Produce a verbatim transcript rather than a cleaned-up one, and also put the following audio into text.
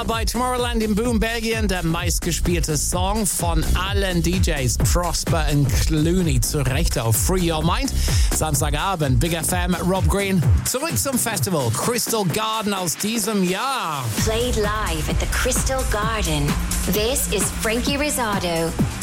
Bei Tomorrowland in Boom, Belgien, der meistgespielte Song von allen D Js, Prosper und Clooney, zu Recht auf Free Your Mind. Samstagabend, Big F M, Rob Green. Zurück zum Festival Crystal Garden aus diesem Jahr. Played live at the Crystal Garden. This is Frankie Rizzardo.